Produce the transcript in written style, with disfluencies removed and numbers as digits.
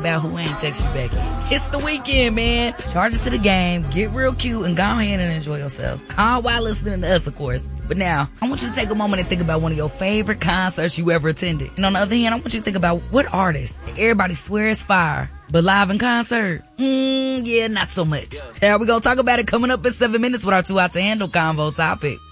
out who ain't text you back in. It's the weekend, man. Charge it to the game, get real cute, and go ahead and enjoy yourself. All while listening to us, of course. But now, I want you to take a moment and think about one of your favorite concerts you ever attended. And on the other hand, I want you to think about what artist everybody swears is fire, but live in concert, yeah, not so much. Yeah, we're gonna talk about it coming up in 7 minutes with our 2 Out to Handle convo topic.